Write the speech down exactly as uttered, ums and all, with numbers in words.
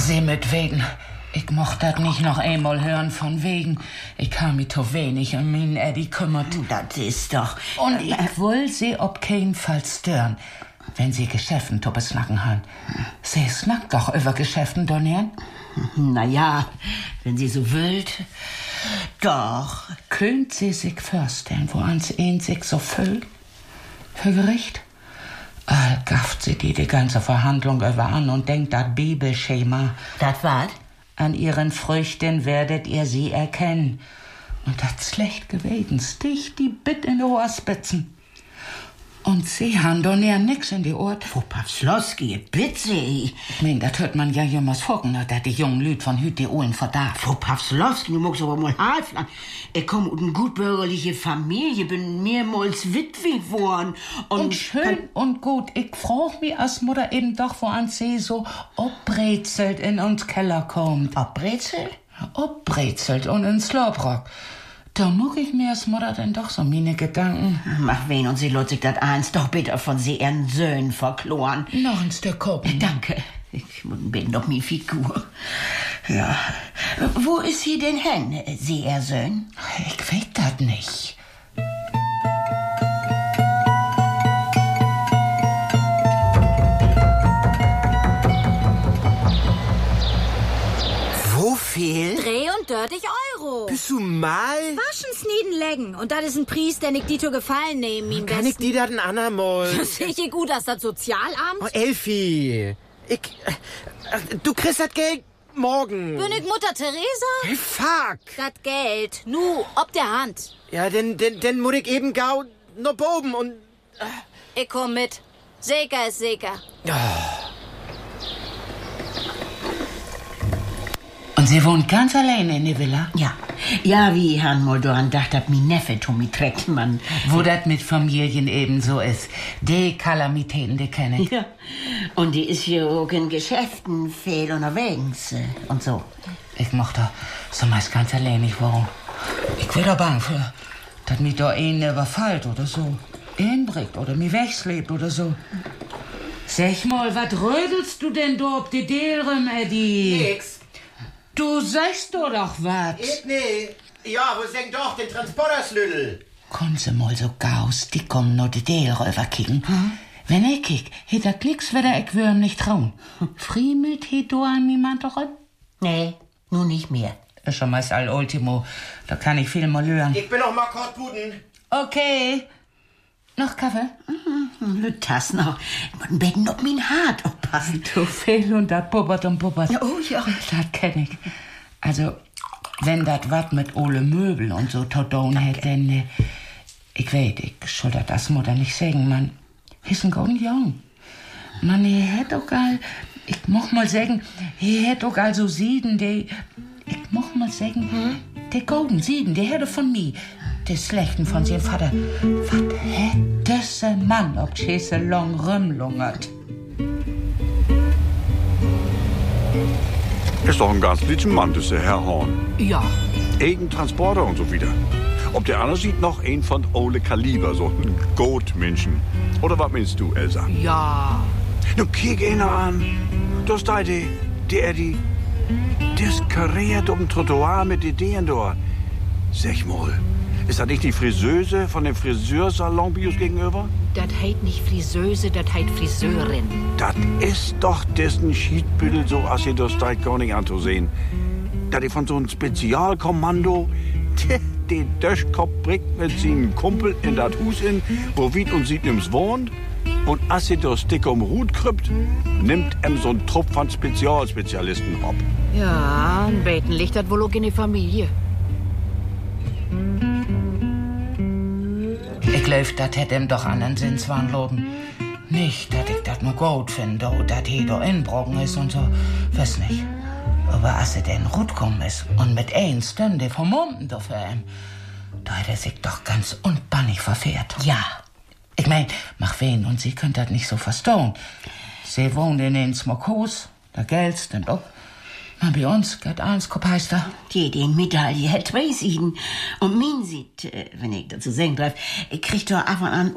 Sie mit wegen. Ich mocht das nicht noch einmal hören von wegen. Ich kann mich zu wenig um meinen Eddie kümmert. Das ist doch... Und ich will sie ob keinen Fall stören, wenn sie Geschäften zu besnacken haben. Sie snackt doch über Geschäften, Donnern. Na ja, wenn sie so willt. Doch. Könnt sie sich vorstellen, wo ans ein sich so füllt? Für Gericht? All gafft sie die die ganze Verhandlung über an und denkt das Bibelschema. Das was? An ihren Früchten werdet ihr sie erkennen. Und das schlecht gewesen, stich die Bitt in die Ohrspitzen. Und sie haben doch näher nix in die Ort. Frau Pawslowski, bitte. Ich mein, das hört man ja jemals vorgen, dass die jungen Lüd von Hüt die Ohlen verdarf. Frau Pawslowski, du magst aber mal halflang. Ich komme aus einer gutbürgerliche Familie, bin mehrmals Witwe geworden. Und, und schön und gut. Ich frag mich als Mutter eben doch, wo an sie so obbrezelt in uns Keller kommt. Obbrezelt? Obbrezelt und ins Lobrock. Da muck ich mir als Mutter denn doch so meine Gedanken. Mach wen und sie lässt sich das eins doch bitte von sie ihren Söhnen verkloren. Noch ein Stück Kopen. Danke. Ich bin doch mi Figur. Ja. Wo ist sie denn hin, sie ihr Söhn? Ich weiß das nicht. Wo viel? Dreh und dörtig Euro. Bist du mal? Waschen, snieden, lecken. Und das ist ein Preis, den ich die zu gefallen nehmen, ihm Kann ich die da den anderen mal? Das sehe ich gut, dass das Sozialamt. Oh, Elfi. Ich... äh, Du kriegst das Geld morgen. Bin ich Mutter Teresa? Hey, fuck. Das Geld. Nu, ob der Hand. Ja, denn, denn, denn muss ich eben gau noch boben und... Ich komm mit. Sicher ist sicher. Oh. Und sie wohnt ganz alleine in der Villa? Ja. Ja, wie Herrn Moldoran dacht, hat mi Neffe Tommy Treckmann. Wo das mit Familien eben so ist. Die Kalamitäten, die kenne ich. Ja. Und die ist hier auch in Geschäften viel unterwegs und so. Ich mochte so meist ganz allein nicht wohnen. Ich will da bang für, dass mich da einen überfällt oder so. Einbringt oder mich wegslebt oder so. Sag mal, was rödelst du denn da ob die Delen, Eddie? Nix. Du sagst doch doch was. Ich nee. Ja, wo senkt doch den Transporterslüdel? Kommen Sie mal so gaus, die kommen nur die Delen rüberkicken. Hm? Wenn ich kick, hätt er klicks, weder ich würm nicht trauen. Friemelt hätt du an niemand doch an? Nee, nun nicht mehr. Ist schon meist all Ultimo, da kann ich viel mal hören. Ich bin noch mal Kortbuden. Okay. Noch Kaffee? Mhm, das noch. Ich muss Betten auf mein Hart aufpassen. Du fehl und dat puppert und puppert. Oh ja. Das kenn ich. Also, wenn dat wat mit ole Möbel und so zu tun hätt, denn äh, ich weiß, ich soll dat das Mutter nicht sagen, man ist ein golden Jung. Man, er hätt auch all, ich moch mal sagen, er hätt auch all so Sieden, die, ich moch mal sagen, hm? der golden Sieden, der hätte von mir. Des Schlechten von seinem Vater. Was hätte se Mann, ob Chese long rumlungert? Ist doch ein ganz liebster Mann, das ist der Herr Horn. Ja. Irgendein Transporter und so wieder. Ob der andere sieht noch ein von Ole Kaliber, so ein Goatmenschen. Oder was meinst du, Elsa? Ja. Nun kick ihn an. Das da die, die Eddie. Das kariert um Trottoir mit Ideen dort. Sag mal. Ist das nicht die Friseuse von dem Friseursalon Bios gegenüber? Das heit nicht Friseuse, das heit Friseurin. Das ist doch dessen Schiedbüttel, so als ihr das da gar nicht anzusehen. Da die von so einem Spezialkommando, den Döschkopf bringt mit seinem Kumpel in das Hus in, wo Wied und Siednims wohnt. Und als ihr das dick um Rut krüppt, nimmt em so ein Trupp von Spezialspezialisten ab. Ja, ein Beten liegt das wohl auch in die Familie. Ich glaub, dat hätt ihm doch an den Sinnswahn loben. Nicht, dass ich dat nur gut finde, dat he da inbrochen ist und so. Weiß nicht. Aber als er denn gut kommen ist und mit ein Stunde vom Munden da für ihm, da hat er sich doch ganz unbannig verfehrt. Ja. Ich mein, mach wen und sie könnt dat nicht so verstehen. Sie wohnt in ein Smokhus, da Geld denn doch. Na, bei uns geht eins Kopeister. Die den Medaille hat zwei Sieden. Und mein sieht, wenn ich dazu sagen darf, kriegt doch ab und an